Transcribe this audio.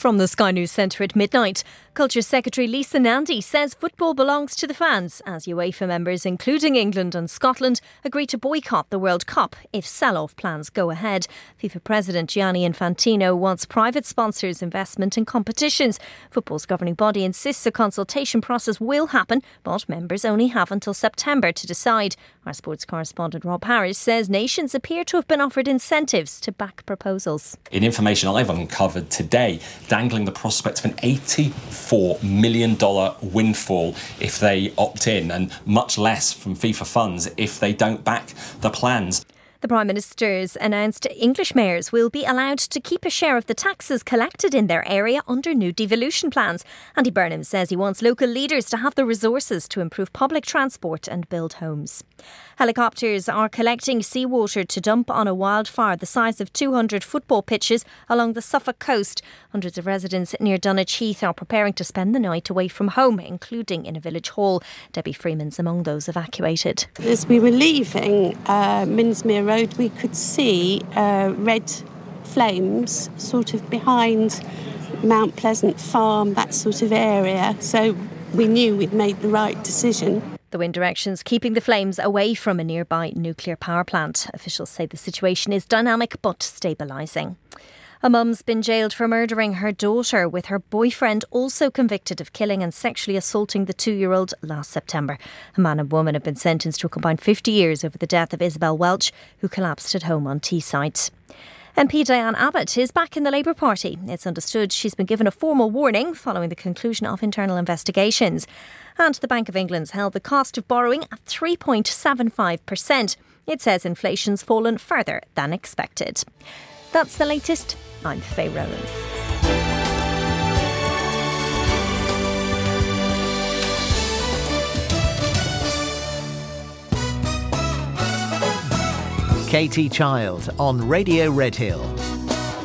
From the Sky News Centre at midnight, Culture Secretary Lisa Nandy says football belongs to the fans as UEFA members, including England and Scotland, agree to boycott the World Cup if sell-off plans go ahead. FIFA President Gianni Infantino wants private sponsors' investment in competitions. Football's governing body insists a consultation process will happen, but members only have until September to decide. Our sports correspondent Rob Harris says nations appear to have been offered incentives to back proposals. In information I've uncovered today, dangling the prospect of an $84 million windfall if they opt in, and much less from FIFA funds if they don't back the plans. The Prime Minister's announced English mayors will be allowed to keep a share of the taxes collected in their area under new devolution plans. Andy Burnham says he wants local leaders to have the resources to improve public transport and build homes. Helicopters are collecting seawater to dump on a wildfire the size of 200 football pitches along the Suffolk coast. Hundreds of residents near Dunwich Heath are preparing to spend the night away from home, including in a village hall. Debbie Freeman's among those evacuated. As we were leaving Minsmere Road, we could see red flames sort of behind Mount Pleasant Farm, that sort of area. So we knew we'd made the right decision. The wind direction's keeping the flames away from a nearby nuclear power plant. Officials say the situation is dynamic but stabilising. A mum's been jailed for murdering her daughter, with her boyfriend also convicted of killing and sexually assaulting the 2-year-old last September. A man and woman have been sentenced to a combined 50 years over the death of Isabel Welch, who collapsed at home on Teesside. MP Diane Abbott is back in the Labour Party. It's understood she's been given a formal warning following the conclusion of internal investigations. And the Bank of England's held the cost of borrowing at 3.75%. It says inflation's fallen further than expected. That's the latest. I'm Faye Rowlands. Katie Child on Radio Redhill.